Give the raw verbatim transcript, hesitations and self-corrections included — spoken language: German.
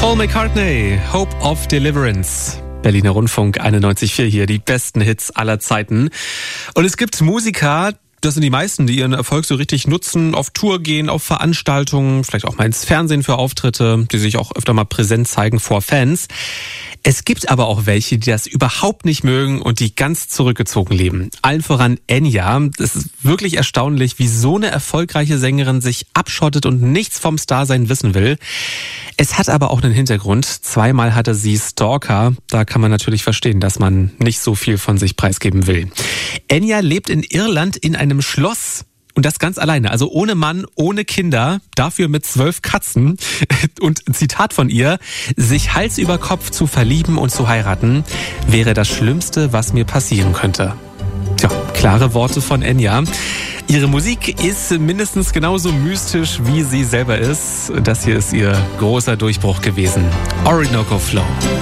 Paul McCartney, Hope of Deliverance. Berliner Rundfunk einundneunzig Komma vier hier, die besten Hits aller Zeiten. Und es gibt Musiker, das sind die meisten, die ihren Erfolg so richtig nutzen, auf Tour gehen, auf Veranstaltungen, vielleicht auch mal ins Fernsehen für Auftritte, die sich auch öfter mal präsent zeigen vor Fans. Es gibt aber auch welche, die das überhaupt nicht mögen und die ganz zurückgezogen leben. Allen voran Enya. Es ist wirklich erstaunlich, wie so eine erfolgreiche Sängerin sich abschottet und nichts vom Starsein wissen will. Es hat aber auch einen Hintergrund. Zweimal hatte sie Stalker. Da kann man natürlich verstehen, dass man nicht so viel von sich preisgeben will. Enya lebt in Irland in einem Schloss. Und das ganz alleine, also ohne Mann, ohne Kinder, dafür mit zwölf Katzen. Und ein Zitat von ihr: Sich Hals über Kopf zu verlieben und zu heiraten, wäre das Schlimmste, was mir passieren könnte. Tja, klare Worte von Enya. Ihre Musik ist mindestens genauso mystisch, wie sie selber ist. Das hier ist ihr großer Durchbruch gewesen. Orinoco Flow.